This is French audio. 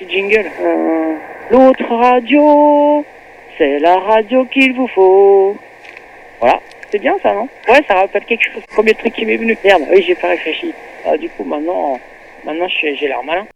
petit jingle. L'autre radio, c'est la radio qu'il vous faut. Voilà, c'est bien ça, non? Ouais, ça rappelle quelque chose. Premier truc qui m'est venu. Merde, oui, j'ai pas réfléchi. Du coup, maintenant j'ai l'air malin.